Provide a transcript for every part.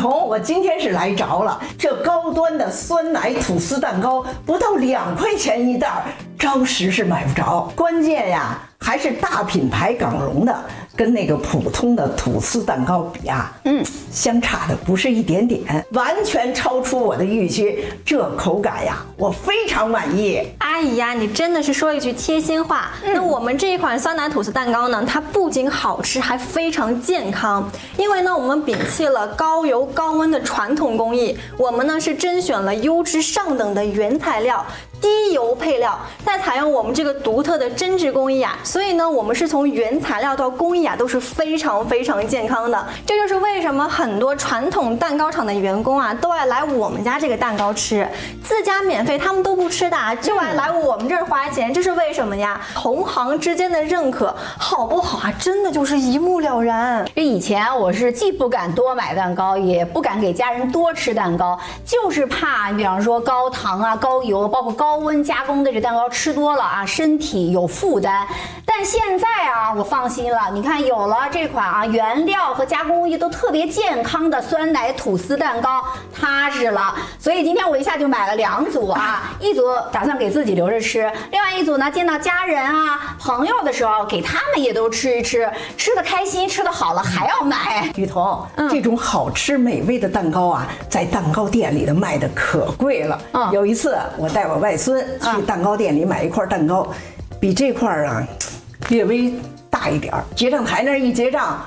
彤，我今天是来着了，这高端的酸奶吐司蛋糕不到2块钱一袋，着实是买不着。关键呀，还是大品牌港荣的，跟那个普通的吐司蛋糕比啊，相差的不是一点点，完全超出我的预期。这口感呀，我非常满意。 阿姨呀，你真的是说一句贴心话。那我们这一款酸奶吐司蛋糕呢，它不仅好吃，还非常健康。因为呢，我们摒弃了高油高温的传统工艺，我们呢是甄选了优质上等的原材料。低油配料，再采用我们这个独特的针织工艺啊，所以呢，我们是从原材料到工艺啊都是非常健康的。这就是为什么很多传统蛋糕厂的员工啊都爱来我们家这个蛋糕吃，自家免费他们都不吃的，就爱来我们这儿花钱，这是为什么呀？同行之间的认可，好不好啊？真的就是一目了然。 以前我是既不敢多买蛋糕，也不敢给家人多吃蛋糕，就是怕比方说高糖啊、高油，包括高温加工的这蛋糕吃多了啊，身体有负担。但现在啊，我放心了，你看有了这款啊原料和加工工艺都特别健康的酸奶吐司蛋糕，踏实了。所以今天我一下就买了2组啊，一组打算给自己留着吃，另外一组呢见到家人啊朋友的时候给他们也都吃一吃，吃得开心吃得好了还要买。 雨桐，这种好吃美味的蛋糕啊，在蛋糕店里的卖的可贵了。有一次我带我外孙去蛋糕店里买一块蛋糕，比这块啊略微大一点，结账台那儿一结账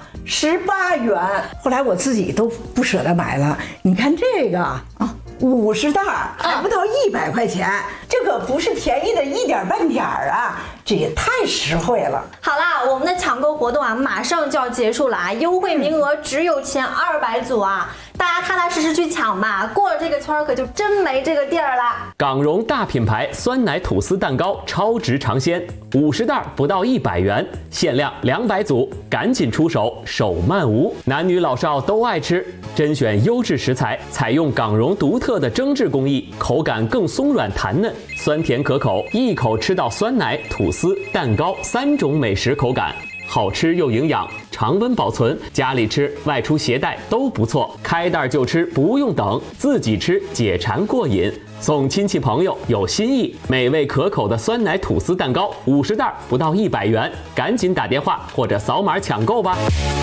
18元，后来我自己都不舍得买了。你看这个啊，50袋还不到100块钱，这可不是便宜的一点半点啊，这也太实惠了。 好啦，我们的抢购活动啊，马上就要结束了啊，优惠名额只有前200组啊，大家踏踏实实去抢吧，过了这个圈可就真没这个地儿了。 港荣大品牌酸奶吐司蛋糕超值尝鲜，50袋不到100元，限量200组，赶紧出手，手慢无。男女老少都爱吃，甄选优质食材，采用港荣独特的蒸制工艺，口感更松软弹嫩，酸甜可口，一口吃到酸奶、吐司、蛋糕3种美食口感。好吃又营养，常温保存，家里吃、外出携带都不错。开袋就吃，不用等，自己吃解馋过瘾。送亲戚朋友有心意，美味可口的酸奶吐司蛋糕50袋不到100元，赶紧打电话或者扫码抢购吧。